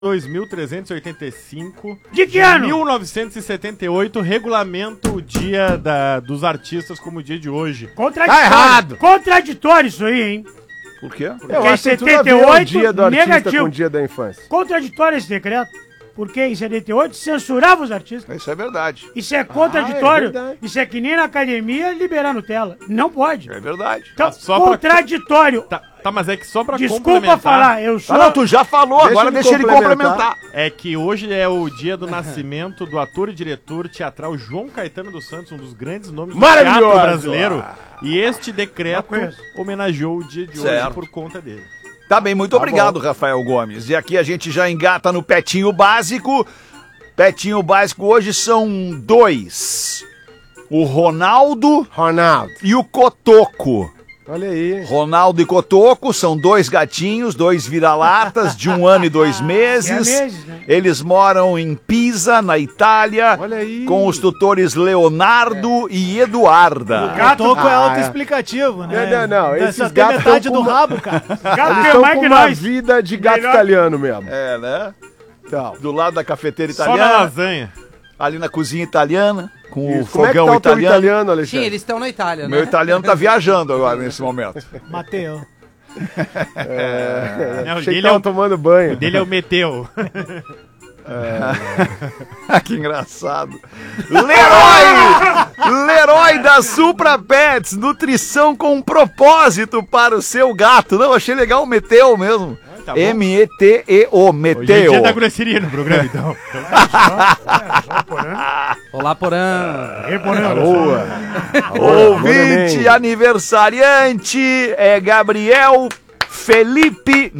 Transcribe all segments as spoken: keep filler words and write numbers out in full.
dois mil trezentos e oitenta e cinco. De que ano? mil novecentos e setenta e oito, regulamenta o dia da, dos artistas como o dia de hoje. Contraditório. Tá errado. Contraditório isso aí, hein? Por quê? Porque Eu em acho que tem tudo a ver setenta e oito, o dia do artista negativo. com o dia da infância. Contraditório esse decreto. Porque em setenta e oito censurava os artistas. Isso é verdade. Isso é contraditório. Ah, é verdade. Isso é que nem na academia liberar Nutella. Não pode. É verdade. Então, Ah, só pra- contraditório. Tá, tá, mas é que só pra Desculpa complementar, falar, eu sou... Ah, não, tu já falou, Deixa agora ele deixa ele complementar. complementar. é que hoje é o dia do nascimento do ator e diretor teatral João Caetano dos Santos, um dos grandes nomes do Maravilhoso! teatro brasileiro. E este Não decreto conheço. homenageou o dia de Certo. hoje por conta dele. Tá bem, muito obrigado, Rafael Gomes. E aqui a gente já engata no Petinho Básico. Petinho Básico hoje são dois. O Ronaldo Ronaldo. e o Cotoco. Olha aí. Ronaldo e Cotoco são dois gatinhos, dois vira-latas de um ano e dois meses. É meses, né? Eles moram em Pisa, na Itália, Olha aí. com os tutores Leonardo e Eduarda. Gato- Toco é Ah, autoexplicativo, né? Não, não, não, esses Só tem gatos metade tão do com uma- rabo, cara. Gato Eles tem estão mais com que uma nós. vida de gato Melhor- italiano mesmo. É, né? Então. Do lado da cafeteira Só na italiana, lasanha. ali na cozinha italiana, com o Isso. Como é que fogão tá o teu italiano. italiano, Sim, Alexandre? eles estão na Itália, né? Meu italiano tá viajando agora nesse momento. Mateu. É, Não, o achei que dele é tava o- tomando banho. O dele é o Meteu. Que engraçado. Leroy! Leroy da Supra Pets, nutrição com propósito para o seu gato. Não, achei legal o Meteu mesmo. Tá bom. M E T E O, Hoje é Meteu. dia da grosseria no programa, então. Olá, Porã. Boa. Ouvinte Boa, aniversariante é Gabriel Felipe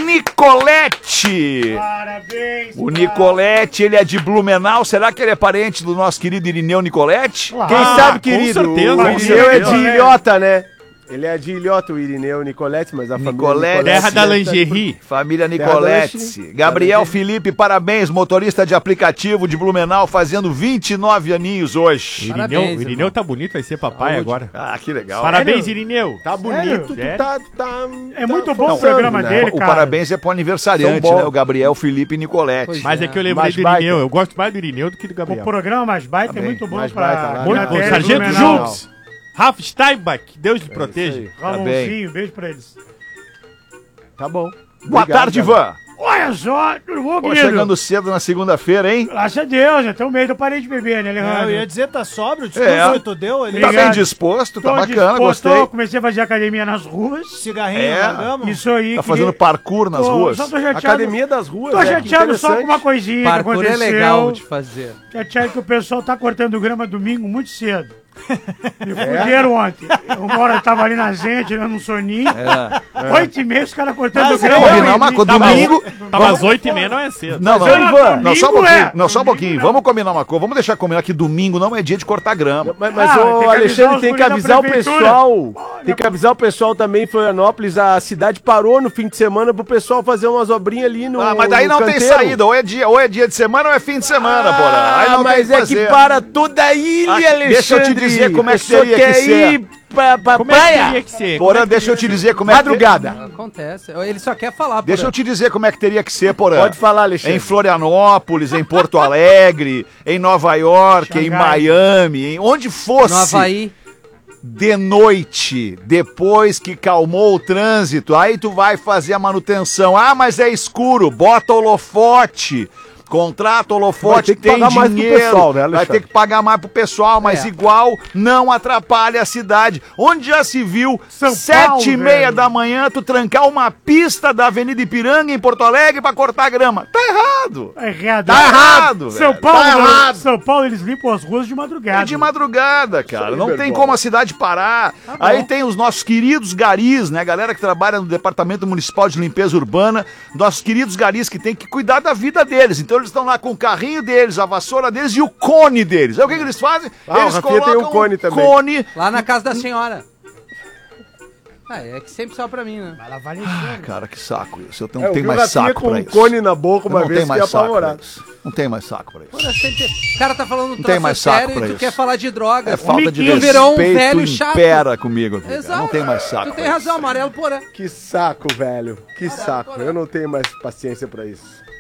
Nicoletti. Parabéns. O Nicoletti, ele é de Blumenau. Será que ele é parente do nosso querido Irineu Nicoletti? Claro. Quem Ah, sabe, com querido, certeza, o com Irineu é de certeza. Ilhota, né? Ele é de Ilhota, o Irineu, o Nicolete, mas a família Nicolete. Terra da deve tá- lingerie. Família Terra Nicoletti. da Lanche. Gabriel Terra da Felipe, parabéns, motorista de aplicativo de Blumenau, fazendo vinte e nove aninhos hoje. Irineu, Parabéns, Irineu irmão. tá bonito, vai ser papai agora. Ah, que legal. Parabéns, Irineu. Tá bonito, tu Sério? tá, tá... É muito bom o forçando, programa né? dele, O cara. parabéns é pro aniversariante, São bons. né? O Gabriel Felipe Nicoletti. Pois Mas é que eu lembrei Mais do baita. Irineu. Eu gosto mais do Irineu do que do O Gabriel. programa mais baita é bem, muito bom mais pra... baita lá, pra Muito né? bom. Terra, Sargento Blumenau. Junks. Ralf Steinbach, Deus lhe proteja. aí. Ramonzinho, beijo pra eles. Tá bom. Boa Obrigado, tarde, Gabriel. Ivan. Olha só, tudo bom, Pô, querido? chegando cedo na segunda-feira, hein? Graças a Deus, até o mês eu parei de beber, né, É, Alejandro? eu ia dizer, tá sóbrio, o discurso É. que tu deu ali. Tá Obrigado. bem disposto, tá Tô bacana, disposto, gostei. comecei a fazer academia nas ruas. Cigarrinho, É. largamos. Isso aí. Tá que- fazendo parkour nas Tô- ruas. Só tô chateado. Academia das Ruas, Tô né? Que chateado só com interessante. uma coisinha Parkour que é aconteceu. legal de fazer. Chateado que o pessoal tá cortando grama domingo muito cedo. Me É? fuderam ontem. Uma hora eu tava ali na zenha, tirando um soninho. É. Oito e meia os caras cortando Mas grama. Vamos combinar uma coisa. Tá, mas- Domingo. Tava às oito e meia, não é cedo. Não, não, Mas, Ivan, Ivan, não, só um domingo pouquinho. é. Não, só um Domingo pouquinho. não. Vamos combinar uma coisa. Vamos deixar combinar que domingo não é dia de cortar grama. Mas, mas Ah, tem ô, que avisar Alexandre, os tem que guri da avisar o prefeitura. pessoal. Tem que avisar o pessoal também em Florianópolis. A cidade parou no fim de semana pro pessoal fazer umas obrinhas ali no. Ah, mas daí no não tem canteiro. saída. Ou é, dia, ou é dia de semana ou é fim de semana, porra. Aí Ah, não mas tem é fazer. que para toda a ilha, Ah, Alexandre. deixa eu te dizer como é que A pessoa teria que quer ser. ir pra, pra Como é que praia. teria que ser? Porã, deixa eu te dizer como é que... Madrugada. Acontece. Ele só quer falar, Deixa eu Porã. te dizer como é que teria que ser, Porã. Pode falar, Alexandre. Em Florianópolis, em Porto Alegre, em Nova York, em Xangai. Miami, em onde fosse. No Havaí. De noite, depois que calmou o trânsito, aí tu vai fazer a manutenção. Ah, mas é escuro, bota holofote. Contrata holofote, Vai ter que tem pagar mais pro dinheiro, pessoal, né, vai Alexandre? ter que pagar mais pro pessoal, mas É. igual não atrapalha a cidade. Onde já se viu, São sete Paulo, e meia velho. da manhã, tu trancar uma pista da Avenida Ipiranga em Porto Alegre pra cortar grama. Tá errado. Tá errado. Tá errado, São velho. Paulo, Tá mano, errado. São Paulo, eles limpam as ruas de madrugada. É de madrugada, cara. aí, Não tem Berbola. como a cidade parar. Tá bom. Aí tem os nossos queridos garis, né? Galera que trabalha no Departamento Municipal de Limpeza Urbana. Nossos queridos garis que tem que cuidar da vida deles. Então eles estão lá com o carrinho deles, a vassoura deles e o cone deles. Aí o que, que eles fazem? Ah, eles o Rafinha tem um cone também. cone. Lá na casa da senhora. Ah, é que sempre só pra mim, né? Vai lá, vale Cara, que saco isso. Eu É, não eu tenho vi o mais Rafinha saco com pra um isso. cone na boca Eu uma não vez tenho que mais ia saco pra apavorado. isso. Não tem mais saco pra isso. Porra, sempre... O cara tá falando um tem troço mais saco sério pra e tu isso. quer falar de droga. É falta de Miquinho respeito, virou um velho chato. impera comigo. Aqui, cara. Exato. Não tem mais saco Tu tem pra razão, isso. amarelo, Porã. Que saco, velho. Que saco. Eu não tenho mais paciência pra isso.